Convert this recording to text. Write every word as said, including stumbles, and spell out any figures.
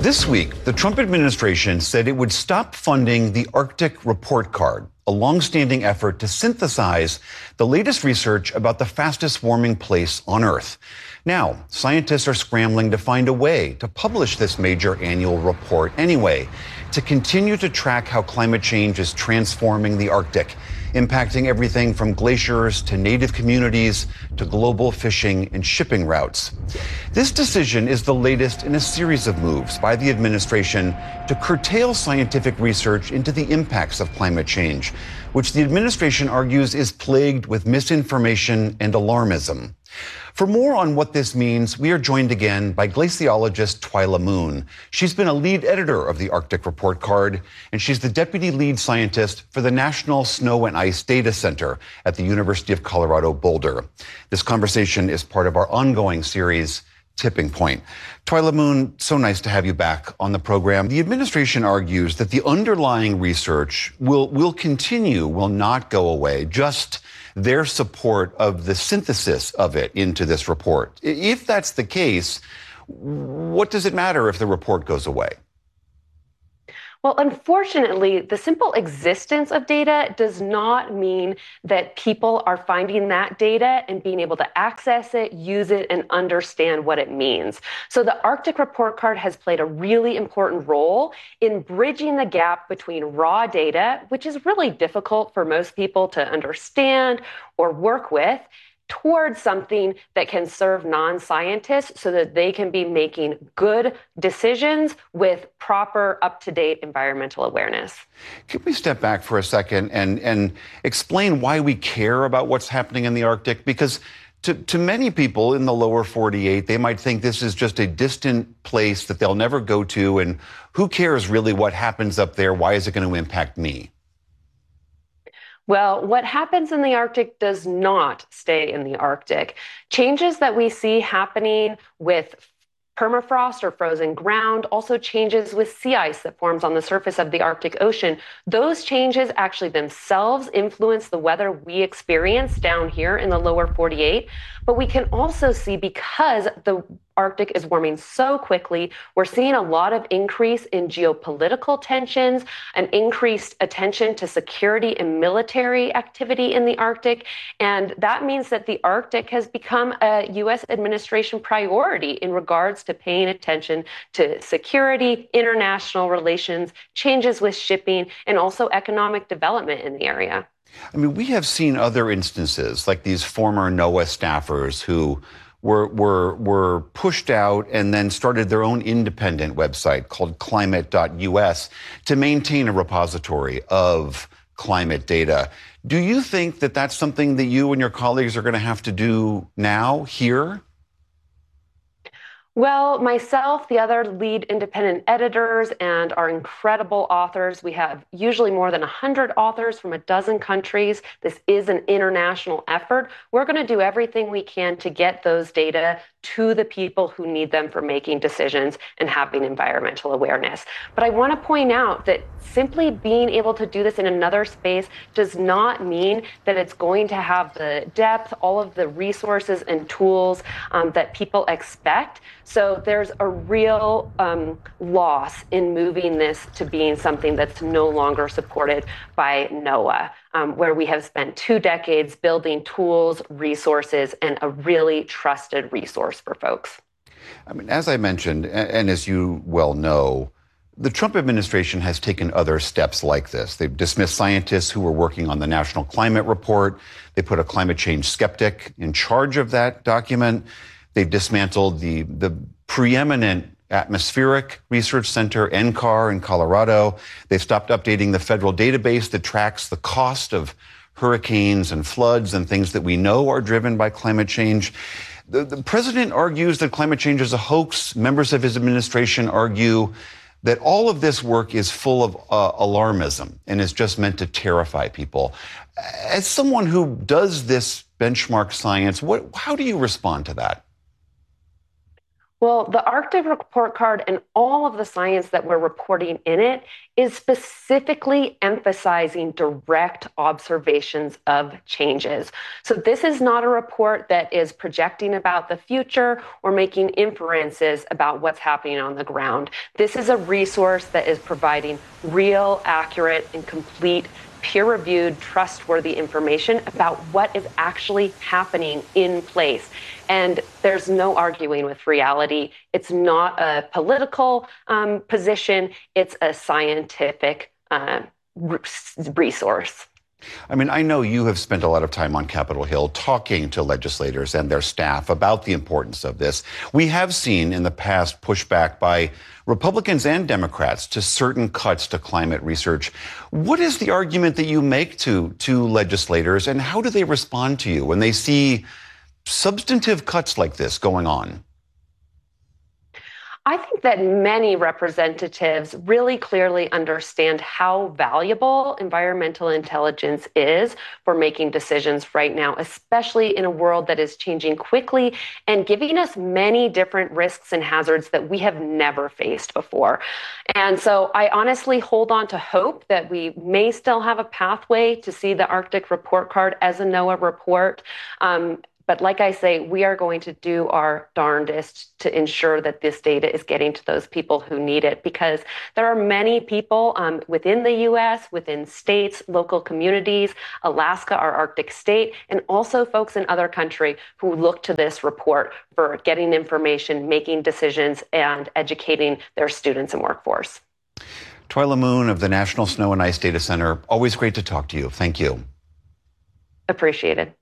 This week, the Trump administration said it would stop funding the Arctic Report Card, a longstanding effort to synthesize the latest research about the fastest warming place on Earth. Now, scientists are scrambling to find a way to publish this major annual report anyway, to continue to track how climate change is transforming the Arctic, impacting everything from glaciers to native communities to global fishing and shipping routes. This decision is the latest in a series of moves by the administration to curtail scientific research into the impacts of climate change, which the administration argues is plagued with misinformation and alarmism. For more on what this means, we are joined again by glaciologist Twyla Moon. She's been a lead editor of the Arctic Report Card, and she's the deputy lead scientist for the National Snow and Ice Data Center at the University of Colorado Boulder. This conversation is part of our ongoing series, Tipping Point. Twyla Moon, so nice to have you back on the program. The administration argues that the underlying research will, will continue, will not go away, just their support of the synthesis of it into this report. If that's the case, what does it matter if the report goes away? Well, unfortunately, the simple existence of data does not mean that people are finding that data and being able to access it, use it, and understand what it means. So the Arctic Report Card has played a really important role in bridging the gap between raw data, which is really difficult for most people to understand or work with, towards something that can serve non-scientists so that they can be making good decisions with proper, up-to-date environmental awareness. Can we step back for a second and, and explain why we care about what's happening in the Arctic? Because to, to many people in the lower forty-eight, they might think this is just a distant place that they'll never go to, and who cares really what happens up there? Why is it going to impact me? Well, what happens in the Arctic does not stay in the Arctic. Changes that we see happening with permafrost or frozen ground, also changes with sea ice that forms on the surface of the Arctic Ocean. Those changes actually themselves influence the weather we experience down here in the lower forty-eight. But we can also see, because the Arctic is warming so quickly, we're seeing a lot of increase in geopolitical tensions, an increased attention to security and military activity in the Arctic. And that means that the Arctic has become a U S administration priority in regards to paying attention to security, international relations, changes with shipping, and also economic development in the area. I mean, we have seen other instances, like these former NOAA staffers who were were were pushed out and then started their own independent website called climate dot U S to maintain a repository of climate data. Do you think that that's something that you and your colleagues are going to have to do now, here? Well, myself, the other lead independent editors, and our incredible authors, we have usually more than one hundred authors from a dozen countries. This is an international effort. We're going to do everything we can to get those data to the people who need them for making decisions and having environmental awareness. But I want to point out that simply being able to do this in another space does not mean that it's going to have the depth, all of the resources and tools um, that people expect. So there's a real um, loss in moving this to being something that's no longer supported by NOAA, um, where we have spent two decades building tools, resources, and a really trusted resource for folks. I mean, as I mentioned, and as you well know, the Trump administration has taken other steps like this. They've dismissed scientists who were working on the National Climate Report. They put a climate change skeptic in charge of that document. They've dismantled the, the preeminent atmospheric research center, N C A R, in Colorado. They've stopped updating the federal database that tracks the cost of hurricanes and floods and things that we know are driven by climate change. The, the president argues that climate change is a hoax. Members of his administration argue that all of this work is full of uh, alarmism and is just meant to terrify people. As someone who does this benchmark science, what, how do you respond to that? Well, the Arctic Report Card and all of the science that we're reporting in it is specifically emphasizing direct observations of changes. So this is not a report that is projecting about the future or making inferences about what's happening on the ground. This is a resource that is providing real, accurate, and complete peer-reviewed, trustworthy information about what is actually happening in place. And there's no arguing with reality. It's not a political um, position. It's a scientific uh, resource. I mean, I know you have spent a lot of time on Capitol Hill talking to legislators and their staff about the importance of this. We have seen in the past pushback by Republicans and Democrats to certain cuts to climate research. What is the argument that you make to, to legislators, and how do they respond to you when they see substantive cuts like this going on? I think that many representatives really clearly understand how valuable environmental intelligence is for making decisions right now, especially in a world that is changing quickly and giving us many different risks and hazards that we have never faced before. And so I honestly hold on to hope that we may still have a pathway to see the Arctic Report Card as a NOAA report. Um, But like I say, we are going to do our darndest to ensure that this data is getting to those people who need it, because there are many people um, within the U S, within states, local communities, Alaska, our Arctic state, and also folks in other countries who look to this report for getting information, making decisions, and educating their students and workforce. Twyla Moon of the National Snow and Ice Data Center, always great to talk to you. Thank you. Appreciate it.